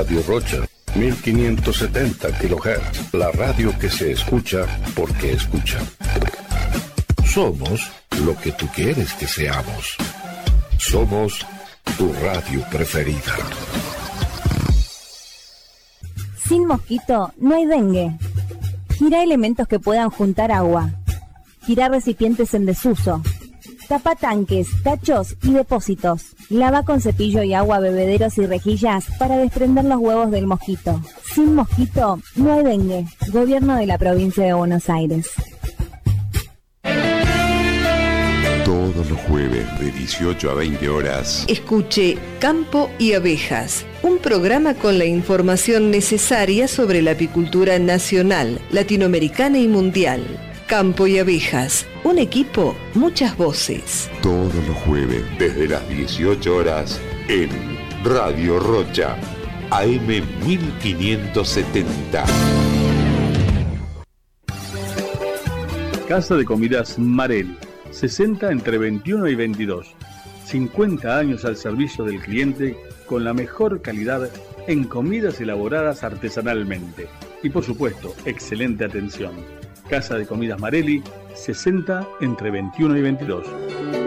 Radio Rocha, 1570 kHz, la radio que se escucha porque escucha. Somos lo que tú quieres que seamos. Somos tu radio preferida. Sin mosquito no hay dengue. Gira elementos que puedan juntar agua. Gira recipientes en desuso. Tapa tanques, tachos y depósitos. Lava con cepillo y agua bebederos y rejillas para desprender los huevos del mosquito. Sin mosquito no hay dengue. Gobierno de la provincia de Buenos Aires. Todos los jueves de 18 a 20 horas. Escuche Campo y Abejas, un programa con la información necesaria sobre la apicultura nacional, latinoamericana y mundial. Campo y Abejas, un equipo, muchas voces. Todos los jueves desde las 18 horas en Radio Rocha, AM 1570. Casa de Comidas Marel, 60 entre 21 y 22. 50 años al servicio del cliente con la mejor calidad en comidas elaboradas artesanalmente. Y por supuesto, excelente atención. Casa de Comidas Marelli, 60 entre 21 y 22.